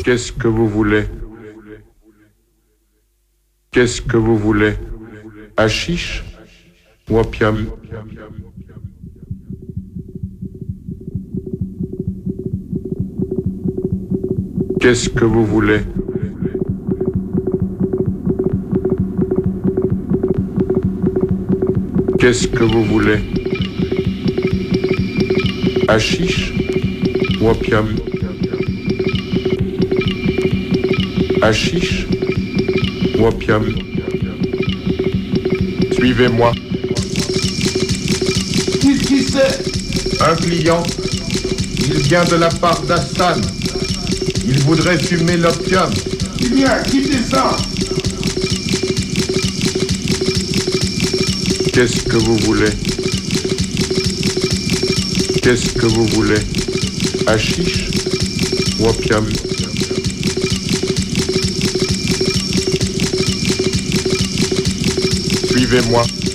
Qu'est-ce que vous voulez? Qu'est-ce que vous voulez? Hashish ou opium? Qu'est-ce que vous voulez? Qu'est-ce que vous voulez? Hashish ou opium? Hashish ou opium? Suivez-moi. Qui c'est? Un client. Il vient de la part d'Hassan. Il voudrait fumer l'opium. Qui vient? Qui descend? Qu'est-ce que vous voulez? Qu'est-ce que vous voulez? Hashish ou opium? Suivez-moi.